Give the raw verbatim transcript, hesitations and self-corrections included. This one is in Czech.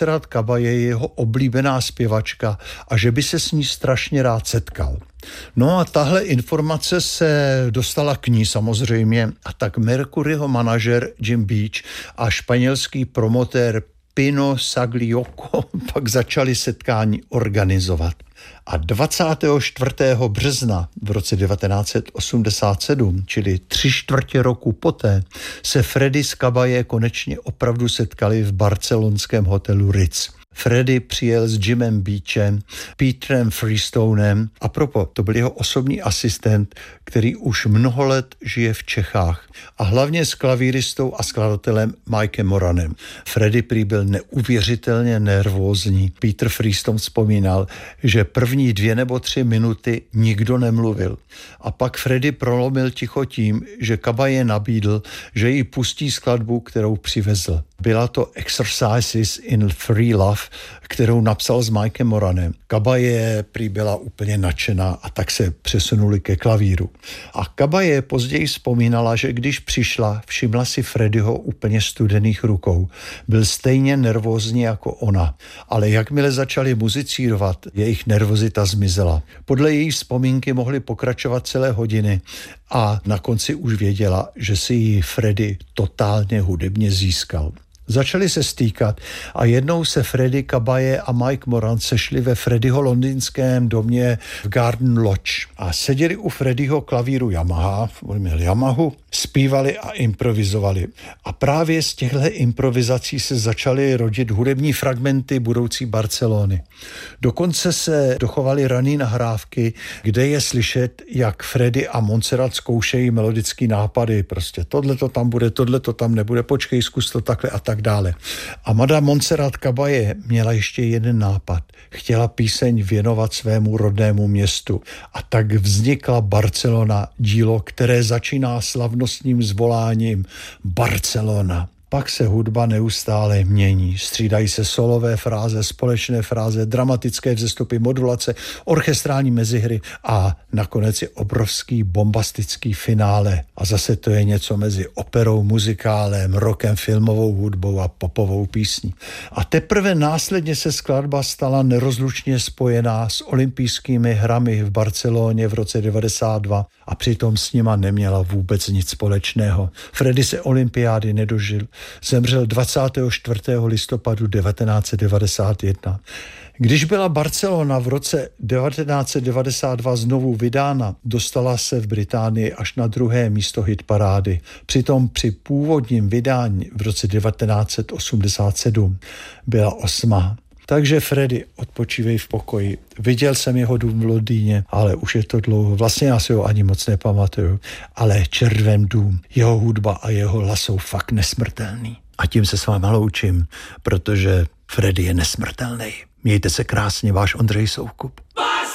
Montserrat Caballé je jeho oblíbená zpěvačka a že by se s ní strašně rád setkal. No a tahle informace se dostala k ní samozřejmě a tak Mercuryho manažer Jim Beach a španělský promotér Pino Sagliocco pak začali setkání organizovat. A dvacátého čtvrtého března v roce devatenáct set osmdesát sedm, čili tři čtvrtě roku poté, se Freddy s Caballé konečně opravdu setkali v barcelonském hotelu Ritz. Freddy přijel s Jimem Beachem, Petrem Freestonem a propo, to byl jeho osobní asistent, který už mnoho let žije v Čechách a hlavně s klavíristou a skladatelem Mikem Moranem. Freddy prý byl neuvěřitelně nervózní. Peter Freestone vzpomínal, že první dvě nebo tři minuty nikdo nemluvil. A pak Freddy prolomil ticho tím, že Caballé nabídl, že jí pustí skladbu, kterou přivezl. Byla to Exercises in Free Love, kterou napsal s Mikem Moranem. Caballé prý byla úplně nadšená a tak se přesunuli ke klavíru. A Caballé později vzpomínala, že když přišla, všimla si Freddyho úplně studených rukou. Byl stejně nervózní jako ona, ale jakmile začali muzicírovat, jejich nervozita zmizela. Podle její vzpomínky mohly pokračovat celé hodiny a na konci už věděla, že si ji Freddy totálně hudebně získal. Začali se stýkat a jednou se Freddy Caballé a Mike Moran sešli ve Freddyho londýnském domě v Garden Lodge a seděli u Freddyho klavíru Yamaha, on měl Yamahu, zpívali a improvizovali. A právě z těchto improvizací se začaly rodit hudební fragmenty budoucí Barcelony. Dokonce se dochovaly rané nahrávky, kde je slyšet, jak Freddy a Montserrat zkoušejí melodický nápady. Prostě tohleto tam bude, tohleto tam nebude, počkej, zkus to takhle a tak dále. A madame Montserrat Caballé měla ještě jeden nápad. Chtěla píseň věnovat svému rodnému městu. A tak vznikla Barcelona, dílo, které začíná slavnostním zvoláním Barcelona. Pak se hudba neustále mění. Střídají se solové fráze, společné fráze, dramatické vzestupy, modulace, orchestrální mezihry a nakonec je obrovský bombastický finále. A zase to je něco mezi operou, muzikálem, rockem, filmovou hudbou a popovou písní. A teprve následně se skladba stala nerozlučně spojená s olympijskými hrami v Barceloně v roce devadesát dva a přitom s nima neměla vůbec nic společného. Freddy se olympiády nedožil. Zemřel dvacátého čtvrtého listopadu devatenáct set devadesát jedna. Když byla Barcelona v roce devatenáct set devadesát dva znovu vydána, dostala se v Británii až na druhé místo hitparády. Přitom při původním vydání v roce devatenáct set osmdesát sedm byla osmá. Takže Freddy, odpočívej v pokoji. Viděl jsem jeho dům v Londýně, ale už je to dlouho. Vlastně já si ho ani moc nepamatuju. Ale Červen dům, jeho hudba a jeho hlas jsou fakt nesmrtelný. A tím se s vámi loučím, protože Freddy je nesmrtelný. Mějte se krásně, váš Ondřej Soukup.